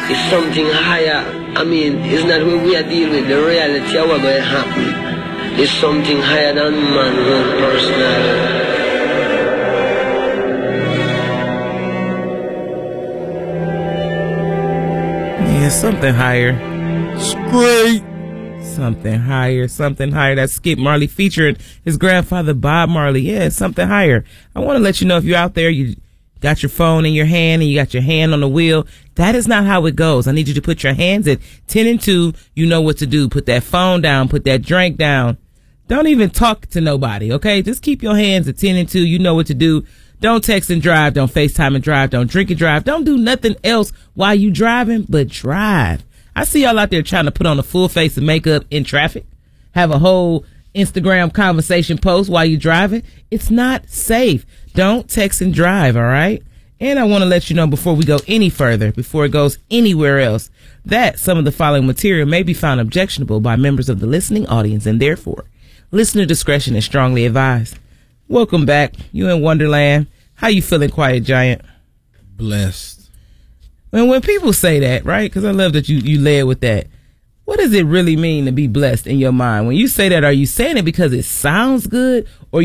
It's something higher. I mean, it's not what we are dealing with. The reality of what's going to happen. It's something higher than man's personal. Yeah, something higher. Straight. Something higher. That's Skip Marley featuring his grandfather Bob Marley. Yeah, something higher. I want to let you know, if you're out there, you got your phone in your hand and you got your hand on the wheel. That is not how it goes. I need you to put your hands at 10 and 2. You know what to do. Put that phone down. Put that drink down. Don't even talk to nobody, okay? Just keep your hands at 10 and 2. You know what to do. Don't text and drive. Don't FaceTime and drive. Don't drink and drive. Don't do nothing else while you driving but drive. I see y'all out there trying to put on a full face of makeup in traffic. Have a whole Instagram conversation post while you're driving. It's not safe. Don't text and drive, all right? And I want to let you know before we go any further, before it goes anywhere else, that some of the following material may be found objectionable by members of the listening audience, and therefore, listener discretion is strongly advised. Welcome back. You in Wonderland. How you feeling, Quiet Giant? Blessed. And when people say that, right, because I love that you led with that, what does it really mean to be blessed in your mind? When you say that, are you saying it because it sounds good, or